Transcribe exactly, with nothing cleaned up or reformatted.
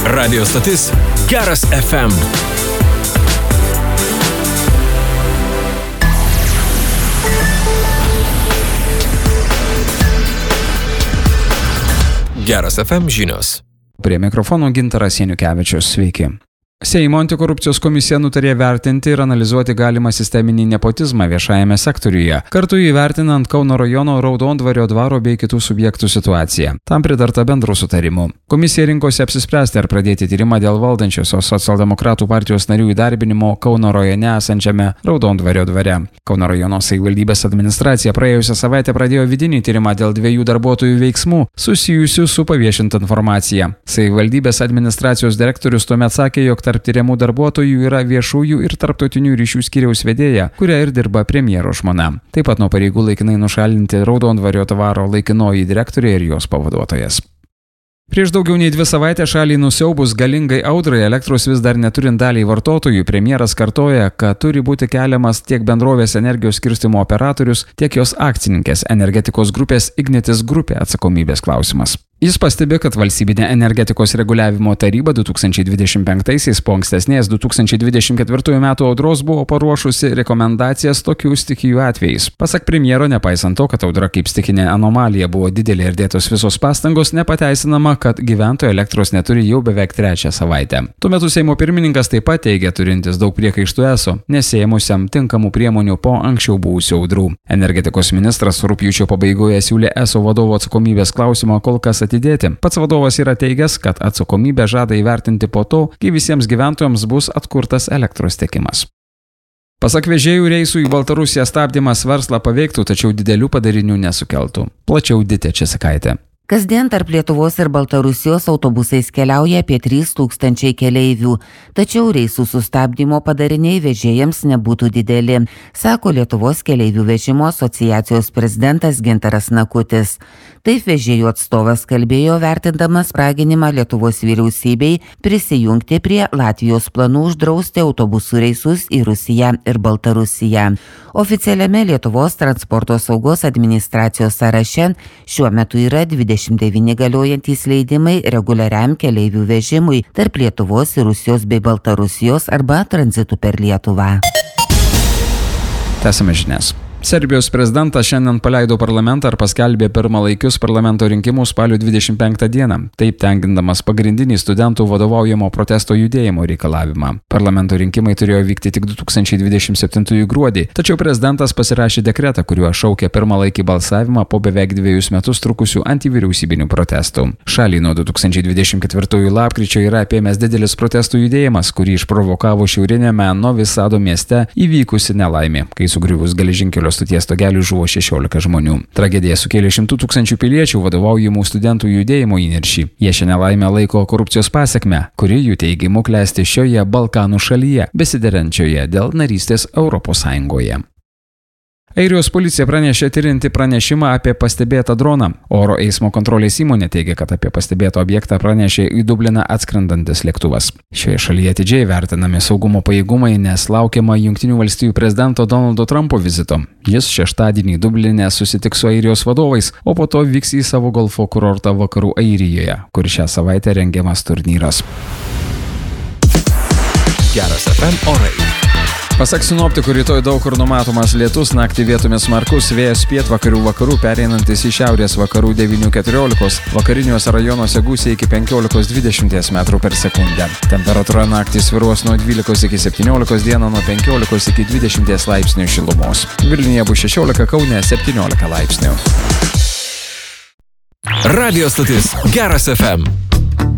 Radio stotis Geras F M. Geras F M žinios. Prie mikrofono Gintaras Janukevičius. Sveiki. Seimo antikorupcijos komisija nutarė vertinti ir analizuoti galimą sisteminį nepotizmą viešajame sektoriuje, kartu įvertinant Kauno rajono Raudondvario dvaro bei kitų subjektų situaciją. Tam pritarta bendrų sutarimų. Komisija rinkosi apsispręsti ar pradėti tyrimą dėl valdančiosios socialdemokratų partijos narių įdarbinimo Kauno rajone esančiame Raudondvario dvare. Kauno rajono savivaldybės administracija praėjusią savaitę pradėjo vidinį tyrimą dėl dviejų darbuotojų veiksmų susijusių su paviešinta informacija. Savivaldybės administracijos direktorius tuomet sakė, jog tarp tyriamų darbuotojų yra viešųjų ir tarptautinių ryšių skyriaus vedėja, kuria ir dirba premjero žmona. Taip pat nuo pareigų laikinai nušalinti Raudondvario dvaro laikinoji direktorė ir jos pavaduotojas. Prieš daugiau nei dvi savaitę šalį nusiaubus galingai audrai elektros vis dar neturint daliai vartotojų, premjeras kartoja, kad turi būti keliamas tiek bendrovės energijos skirstymo operatorius, tiek jos akcininkės energetikos grupės Ignitis grupė atsakomybės klausimas. Jis pastebi, kad valstybinė energetikos reguliavimo taryba du tūkstančiai dvidešimt penktaisiais po ankstesnės du tūkstančiai dvidešimt ketvirtųjų metų audros buvo paruošusi rekomendacijas tokių stichijų atvejais. Pasak premjero, nepaisant to, kad audra kaip stichinė anomalija buvo didelė ir dėtos visos pastangos, nepateisinama, kad gyventojai elektros neturi jau beveik trečią savaitę. Tuo metu Seimo pirmininkas taip pat teigia turintis daug priekaištų eso, nesėjimusiam tinkamų priemonių po anksčiau buvusių audrų. Energetikos ministras rugpjūčio pabaigoje siūlė eso vadovo atsakomybės klausimą kol kas atidėti. Pats vadovas yra teigęs, kad atsakomybę žada įvertinti po to, kai visiems gyventojams bus atkurtas elektros tiekimas. Pasak vežėjų, reisų į Baltarusiją stabdymas verslą paveiktų, tačiau didelių padarinių nesukeltų. Plačiau Ditė Česikaitė. Kasdien tarp Lietuvos ir Baltarusijos autobusais keliauja apie trys tūkstančiai keleivių, tačiau reisų sustabdymo padariniai vežėjams nebūtų dideli, sako Lietuvos keleivių vežimo asociacijos prezidentas Gintaras Nakutis. Taip vežėjų atstovas kalbėjo, vertindamas raginimą Lietuvos vyriausybei prisijungti prie Latvijos planų uždrausti autobusų reisus į Rusiją ir Baltarusiją. Oficialiame Lietuvos transporto saugos administracijos sąraše šiuo metu yra dvidešimt devyni galiojantys leidimai reguliariam keleivių vežimui tarp Lietuvos ir Rusijos bei Baltarusijos arba tranzitų per Lietuvą. Tęsiame žinias. Serbijos prezidentas šiandien paleido parlamentą ir paskelbė pirmalaikius parlamento rinkimus spalio dvidešimt penktą dieną, taip tenkindamas pagrindinį studentų vadovaujamo protesto judėjimo reikalavimą. Parlamento rinkimai turėjo vykti tik du tūkstančiai dvidešimt septintųjų gruodį, tačiau prezidentas pasirašė dekretą, kuriuo šaukė pirmalaikį balsavimą po beveik dviejus metus trukusių antivyriausybinių protestų. Šalį nuo du tūkstančiai dvidešimt ketvirtųjų lapkričio yra apėmęs didelis protestų judėjimas, kurį išprovokavo šiaurinėme Novi Sado mieste įvykusi nelaimė, kai sugriuvus geležinkelio stoties stogelių žuvo šešiolika žmonių. Tragedija sukėlė šimtų tūkstančių piliečių vadovaujamų studentų judėjimo įniršį. Jie šią nelaimę laiko korupcijos pasekmę, kuri jų teigimu klesti šioje Balkanų šalyje, besiderančioje dėl narystės Europos Sąjungoje. Airijos policija pranešė tirinti pranešimą apie pastebėtą droną. Oro eismo kontrolės įmonė teigia, kad apie pastebėtą objektą pranešė į Dubliną atskrendantis lėktuvas. Šioje šalyje atidžiai vertinami saugumo pajėgumai, nes laukiama Jungtinių valstijų prezidento Donaldo Trumpo vizito. Jis šeštadienį Dubline susitiks su Airijos vadovais, o po to vyks į savo golfo kurortą Vakarų Airijoje, kur šią savaitę rengiamas turnyras. Geras F M orai. Pasak sinoptikų, rytoj daug kur numatomas lietus, naktį vietomis smarkus, vėjas pietvakarių vakarų pereinantis į šiaurės vakarų devynių keturiolikos, vakariniuose rajonuose gūsiai iki penkiolikos dvidešimt metrų per sekundę. Temperatūra naktį svyruos nuo dvylikos iki septyniolikos, dieną nuo penkiolikos iki dvidešimt laipsnių šilumos. Vilniuje bus šešiolika, Kaune septyniolika laipsnių. Radio stotis Geras F M.